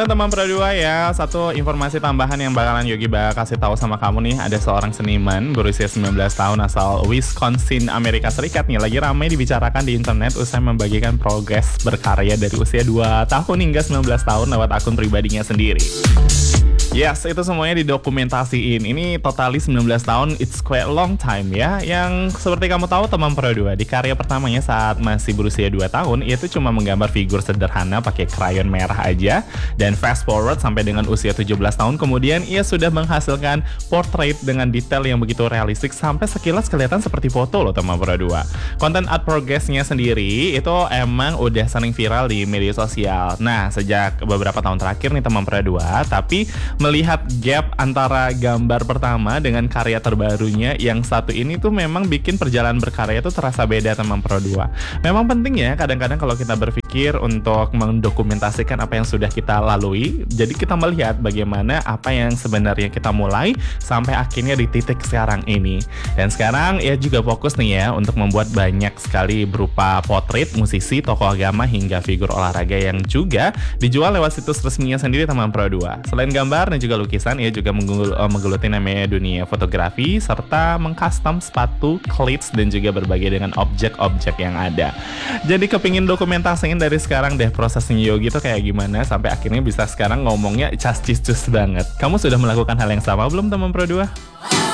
Halo teman Pro 2 ya, satu informasi tambahan yang bakalan Yogi bakal kasih tahu sama kamu nih. Ada seorang seniman berusia 19 tahun asal Wisconsin, Amerika Serikat nih, lagi ramai dibicarakan di internet usai membagikan progres berkarya dari usia 2 tahun hingga 19 tahun lewat akun pribadinya sendiri. Yes, itu semuanya didokumentasiin. Ini totali 19 tahun, it's quite a long time ya. Yang seperti kamu tahu teman Pro 2, di karya pertamanya saat masih berusia 2 tahun, ia tuh cuma menggambar figur sederhana pakai krayon merah aja. Dan fast forward sampai dengan usia 17 tahun kemudian, ia sudah menghasilkan portrait dengan detail yang begitu realistik sampai sekilas kelihatan seperti foto loh teman Pro 2. Konten art progressnya sendiri itu emang udah sering viral di media sosial. Nah, sejak beberapa tahun terakhir nih teman Pro 2, tapi melihat gap antara gambar pertama dengan karya terbarunya yang satu ini tuh memang bikin perjalanan berkarya itu terasa beda teman Pro 2. Memang penting ya kadang-kadang kalau kita berpikir untuk mendokumentasikan apa yang sudah kita lalui, jadi kita melihat bagaimana apa yang sebenarnya kita mulai sampai akhirnya di titik sekarang ini. Dan sekarang ia juga fokus nih ya untuk membuat banyak sekali berupa potret musisi, tokoh agama hingga figur olahraga yang juga dijual lewat situs resminya sendiri teman Pro 2. Selain gambar dan juga lukisan, ia juga menggeluti namanya dunia fotografi serta mengcustom sepatu, cleats dan juga berbagai dengan objek-objek yang ada. Jadi kepingin dokumentasiin dari sekarang deh prosesnya Yogi tuh kayak gimana sampai akhirnya bisa sekarang ngomongnya cas-cis banget. Kamu sudah melakukan hal yang sama belum teman Pro 2?